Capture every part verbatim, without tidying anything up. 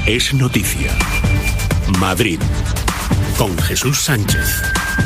Es noticia. Madrid, con Jesús Sánchez.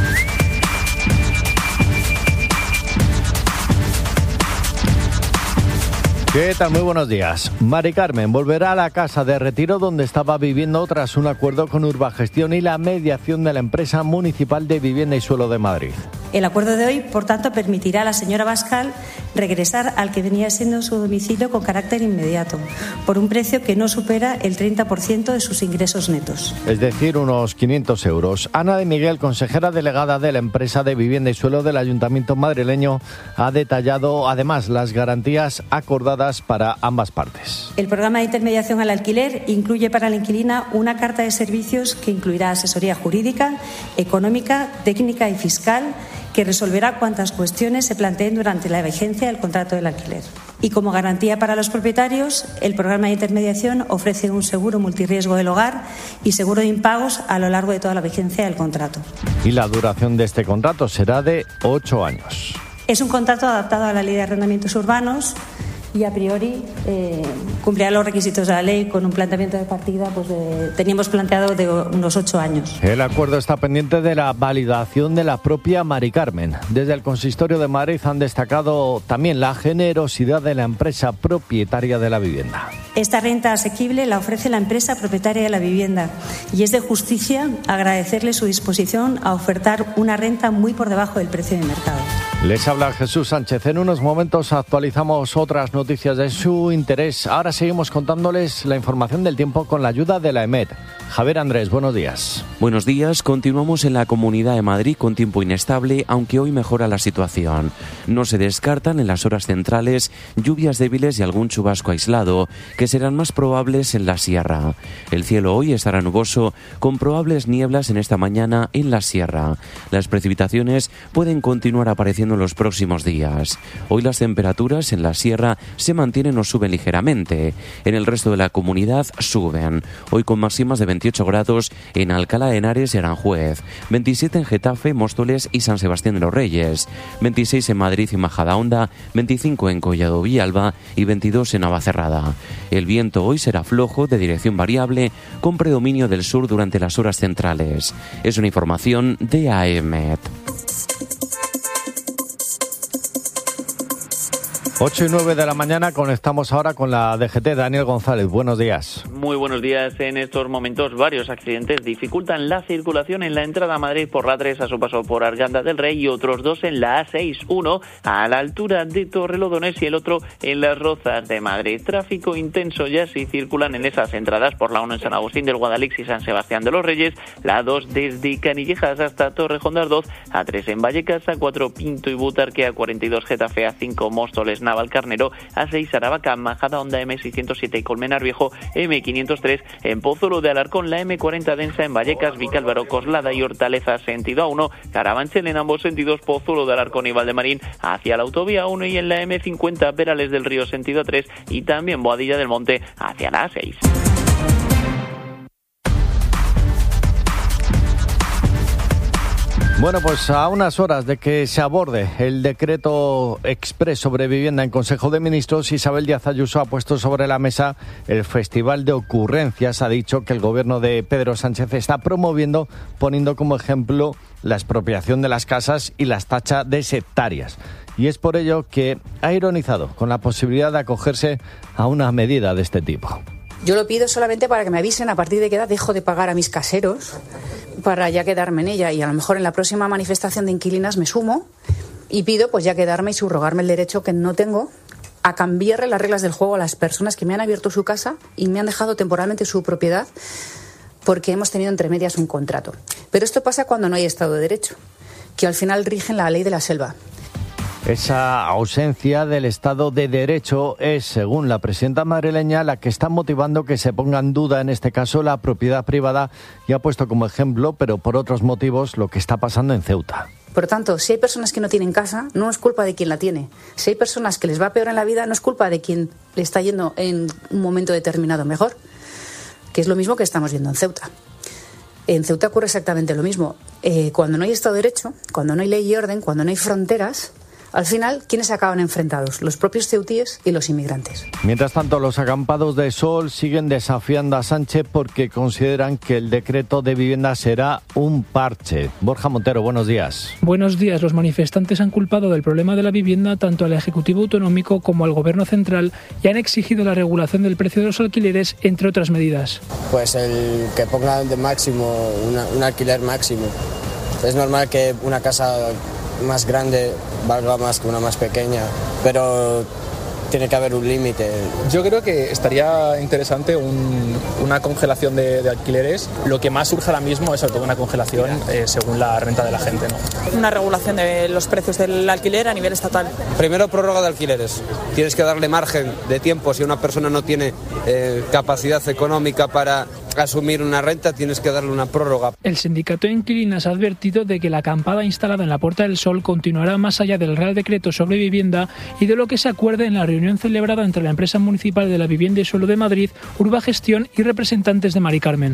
¿Qué tal? Muy buenos días. Mari Carmen volverá a la casa de retiro donde estaba viviendo tras un acuerdo con Urbagestión y la mediación de la empresa municipal de vivienda y suelo de Madrid. El acuerdo de hoy, por tanto, permitirá a la señora Bascal regresar al que venía siendo su domicilio con carácter inmediato, por un precio que no supera el treinta por ciento de sus ingresos netos. Es decir, unos quinientos euros. Ana de Miguel, consejera delegada de la empresa de vivienda y suelo del Ayuntamiento madrileño, ha detallado además las garantías acordadas para ambas partes. El programa de intermediación al alquiler incluye para la inquilina una carta de servicios que incluirá asesoría jurídica, económica, técnica y fiscal, que resolverá cuantas cuestiones se planteen durante la vigencia del contrato del alquiler. Y como garantía para los propietarios, el programa de intermediación ofrece un seguro multirriesgo del hogar y seguro de impagos a lo largo de toda la vigencia del contrato. Y la duración de este contrato será de ocho años. Es un contrato adaptado a la Ley de Arrendamientos Urbanos y a priori eh, cumplirá los requisitos de la ley con un planteamiento de partida, pues de, teníamos planteado de unos ocho años. El acuerdo está pendiente de la validación de la propia Mari Carmen. Desde el Consistorio de Madrid han destacado también la generosidad de la empresa propietaria de la vivienda. Esta renta asequible la ofrece la empresa propietaria de la vivienda y es de justicia agradecerle su disposición a ofertar una renta muy por debajo del precio de mercado. Les habla Jesús Sánchez. En unos momentos actualizamos otras noticias de su interés. Ahora seguimos contándoles la información del tiempo con la ayuda de la EMET. Javier Andrés, buenos días. Buenos días. Continuamos en la Comunidad de Madrid con tiempo inestable, aunque hoy mejora la situación. No se descartan en las horas centrales lluvias débiles y algún chubasco aislado, que serán más probables en la sierra. El cielo hoy estará nuboso, con probables nieblas en esta mañana en la sierra. Las precipitaciones pueden continuar apareciendo en los próximos días. Hoy las temperaturas en la sierra se mantienen o suben ligeramente. En el resto de la comunidad suben. Hoy con máximas de veintiocho grados en Alcalá de Henares y Aranjuez, veintisiete en Getafe, Móstoles y San Sebastián de los Reyes, veintiséis en Madrid y Majadahonda, veinticinco en Collado Villalba y veintidós en Navacerrada. El viento hoy será flojo, de dirección variable, con predominio del sur durante las horas centrales. Es una información de A E M E T. ocho y nueve de la mañana, conectamos ahora con la D G T. Daniel González, buenos días. Muy buenos días. En estos momentos varios accidentes dificultan la circulación en la entrada a Madrid por la tres a su paso por Arganda del Rey y otros dos en la A seis, uno a la altura de Torrelodones y el otro en las Rozas de Madrid. Tráfico intenso ya si circulan en esas entradas por la uno en San Agustín del Guadalix y San Sebastián de los Reyes, la dos desde Canillejas hasta Torrejón de Ardoz, A tres en Vallecas, A cuatro Pinto y Butarque, A cuarenta y dos Getafe, A cinco Móstoles, Navalcarnero, A seis Aravaca, Majadahonda, M seiscientos siete y Colmenar Viejo, M quinientos tres en Pozuelo de Alarcón, la M cuarenta densa en Vallecas, Vicálvaro, Coslada y Hortaleza sentido A uno, Carabanchel en ambos sentidos, Pozuelo de Alarcón y Valdemarín hacia la autovía uno y en la M cincuenta Perales del Río sentido A tres y también Boadilla del Monte hacia la A seis. Bueno, pues a unas horas de que se aborde el decreto exprés sobre vivienda en Consejo de Ministros, Isabel Díaz Ayuso ha puesto sobre la mesa el Festival de Ocurrencias. Ha dicho que el gobierno de Pedro Sánchez está promoviendo, poniendo como ejemplo la expropiación de las casas y las tacha de sectarias. Y es por ello que ha ironizado con la posibilidad de acogerse a una medida de este tipo. Yo lo pido solamente para que me avisen a partir de qué edad dejo de pagar a mis caseros para ya quedarme en ella, y a lo mejor en la próxima manifestación de inquilinas me sumo y pido pues ya quedarme y subrogarme el derecho que no tengo a cambiarle las reglas del juego a las personas que me han abierto su casa y me han dejado temporalmente su propiedad porque hemos tenido entre medias un contrato. Pero esto pasa cuando no hay Estado de Derecho, que al final rigen la ley de la selva. Esa ausencia del Estado de Derecho es, según la presidenta madrileña, la que está motivando que se ponga en duda, en este caso, la propiedad privada, y ha puesto como ejemplo, pero por otros motivos, lo que está pasando en Ceuta. Por tanto, si hay personas que no tienen casa, no es culpa de quien la tiene. Si hay personas que les va peor en la vida, no es culpa de quien le está yendo en un momento determinado mejor, que es lo mismo que estamos viendo en Ceuta. En Ceuta ocurre exactamente lo mismo. Eh, cuando no hay Estado de Derecho, cuando no hay ley y orden, cuando no hay fronteras, Al final, ¿quiénes acaban enfrentados? Los propios ceutíes y los inmigrantes. Mientras tanto, los acampados de Sol siguen desafiando a Sánchez porque consideran que el decreto de vivienda será un parche. Borja Montero, buenos días. Buenos días. Los manifestantes han culpado del problema de la vivienda tanto al Ejecutivo Autonómico como al Gobierno Central y han exigido la regulación del precio de los alquileres, entre otras medidas. Pues el que ponga de máximo, una, un alquiler máximo. Es normal que una casa más grande valga más que una más pequeña, pero tiene que haber un límite. Yo creo que estaría interesante un, una congelación de, de alquileres. Lo que más surge ahora mismo es sobre todo una congelación eh, según la renta de la gente, ¿no? Una regulación de los precios del alquiler a nivel estatal. Primero, prórroga de alquileres. Tienes que darle margen de tiempo. Si una persona no tiene eh, capacidad económica para asumir una renta, tienes que darle una prórroga. El sindicato de inquilinas ha advertido de que la acampada instalada en la Puerta del Sol continuará más allá del Real Decreto sobre vivienda y de lo que se acuerde en la reunión celebrada entre la empresa municipal de la Vivienda y Suelo de Madrid, Urbagestión y representantes de Mari Carmen.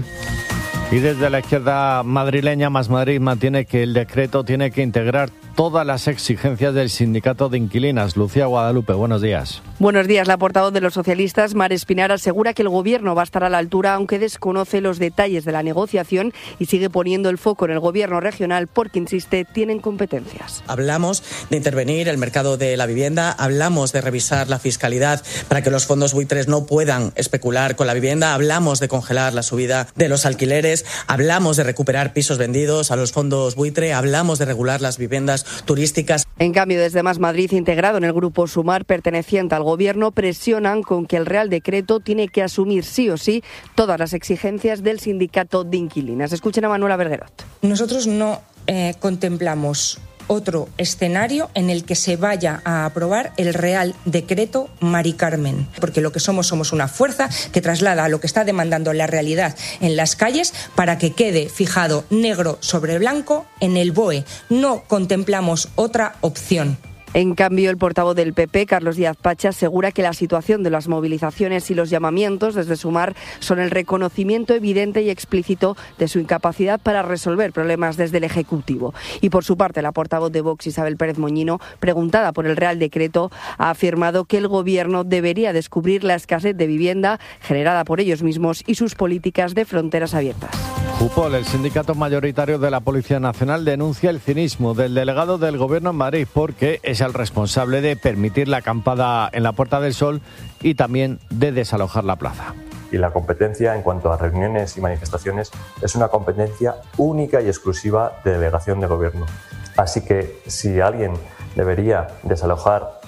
Y desde la izquierda madrileña, Más Madrid mantiene que el decreto tiene que integrar todas las exigencias del sindicato de inquilinas. Lucía Guadalupe, buenos días. Buenos días. La portavoz de los socialistas, Mar Espinar, asegura que el Gobierno va a estar a la altura, aunque desconoce los detalles de la negociación y sigue poniendo el foco en el Gobierno regional porque, insiste, tienen competencias. Hablamos de intervenir el mercado de la vivienda, hablamos de revisar la fiscalidad para que los fondos buitres no puedan especular con la vivienda, hablamos de congelar la subida de los alquileres, hablamos de recuperar pisos vendidos a los fondos buitre, hablamos de regular las viviendas turísticas. En cambio, desde Más Madrid, integrado en el grupo Sumar, perteneciente al Gobierno, presionan con que el Real Decreto tiene que asumir sí o sí todas las exigencias del sindicato de inquilinas. Escuchen a Manuela Berguerot. Nosotros no eh, contemplamos otro escenario en el que se vaya a aprobar el Real Decreto Mari Carmen, porque lo que somos somos una fuerza que traslada lo que está demandando la realidad en las calles para que quede fijado negro sobre blanco en el B O E. No contemplamos otra opción. En cambio, el portavoz del P P, Carlos Díaz Pacha, asegura que la situación de las movilizaciones y los llamamientos desde Sumar son el reconocimiento evidente y explícito de su incapacidad para resolver problemas desde el Ejecutivo. Y por su parte, la portavoz de Vox, Isabel Pérez Moñino, preguntada por el Real Decreto, ha afirmado que el Gobierno debería descubrir la escasez de vivienda generada por ellos mismos y sus políticas de fronteras abiertas. Jupol, el sindicato mayoritario de la Policía Nacional, denuncia el cinismo del delegado del Gobierno en Madrid porque es el responsable de permitir la acampada en la Puerta del Sol y también de desalojar la plaza. Y la competencia en cuanto a reuniones y manifestaciones es una competencia única y exclusiva de delegación de Gobierno. Así que si alguien debería desalojar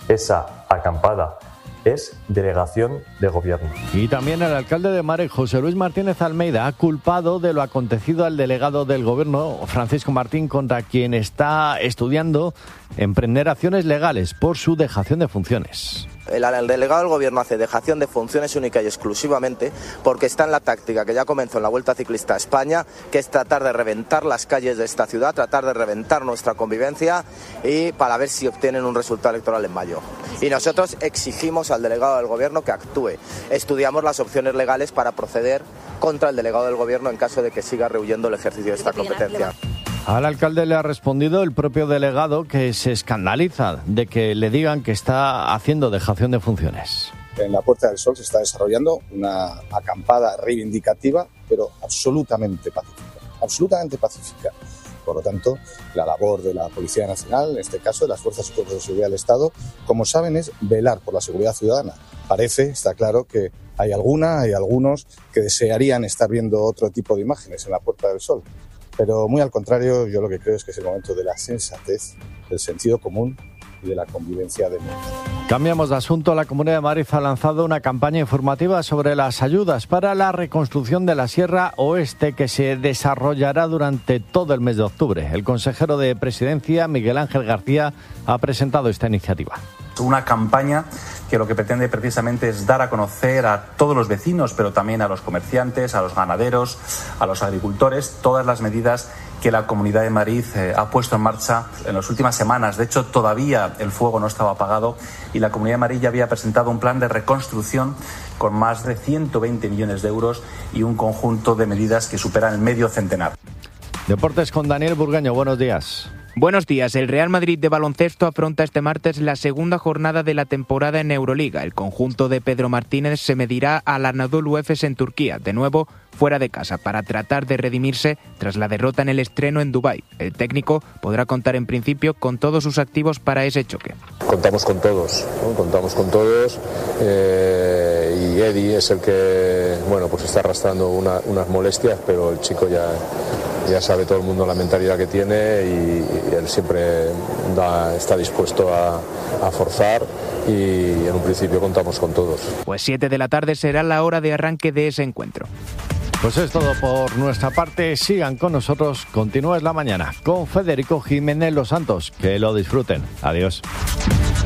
esa acampada, es delegación de Gobierno. Y también el alcalde de Madrid, José Luis Martínez Almeida, ha culpado de lo acontecido al delegado del Gobierno, Francisco Martín, contra quien está estudiando emprender acciones legales por su dejación de funciones. El, el delegado del Gobierno hace dejación de funciones única y exclusivamente porque está en la táctica que ya comenzó en la Vuelta Ciclista a España, que es tratar de reventar las calles de esta ciudad, tratar de reventar nuestra convivencia y para ver si obtienen un resultado electoral en mayo. Y nosotros exigimos al delegado del Gobierno que actúe. Estudiamos las opciones legales para proceder contra el delegado del Gobierno en caso de que siga rehuyendo el ejercicio de esta competencia. Al alcalde le ha respondido el propio delegado, que se escandaliza de que le digan que está haciendo dejación de funciones. En la Puerta del Sol se está desarrollando una acampada reivindicativa, pero absolutamente pacífica, absolutamente pacífica. Por lo tanto, la labor de la Policía Nacional, en este caso de las Fuerzas y Cuerpos de Seguridad del Estado, como saben, es velar por la seguridad ciudadana. Parece, está claro, que hay alguna, hay algunos que desearían estar viendo otro tipo de imágenes en la Puerta del Sol. Pero muy al contrario, yo lo que creo es que es el momento de la sensatez, del sentido común y de la convivencia democrática. Cambiamos de asunto. La Comunidad de Madrid ha lanzado una campaña informativa sobre las ayudas para la reconstrucción de la Sierra Oeste que se desarrollará durante todo el mes de octubre. El consejero de Presidencia, Miguel Ángel García, ha presentado esta iniciativa. Una campaña que lo que pretende precisamente es dar a conocer a todos los vecinos, pero también a los comerciantes, a los ganaderos, a los agricultores, todas las medidas que la Comunidad de Madrid eh, ha puesto en marcha en las últimas semanas. De hecho, todavía el fuego no estaba apagado y la Comunidad de Madrid ya había presentado un plan de reconstrucción con más de ciento veinte millones de euros y un conjunto de medidas que superan el medio centenar. Deportes con Daniel Burgueño. Buenos días. Buenos días. El Real Madrid de baloncesto afronta este martes la segunda jornada de la temporada en Euroliga. El conjunto de Pedro Martínez se medirá al Anadolu Efes en Turquía, de nuevo fuera de casa, para tratar de redimirse tras la derrota en el estreno en Dubái. El técnico podrá contar en principio con todos sus activos para ese choque. Contamos con todos, ¿no? contamos con todos eh, y Eddie es el que, bueno, pues está arrastrando una, unas molestias, pero el chico ya, ya sabe todo el mundo la mentalidad que tiene y, y él siempre da, está dispuesto a, a forzar y en un principio contamos con todos. Pues siete de la tarde será la hora de arranque de ese encuentro. Pues es todo por nuestra parte. Sigan con nosotros. Continúa la mañana con Federico Jiménez Los Santos. Que lo disfruten. Adiós.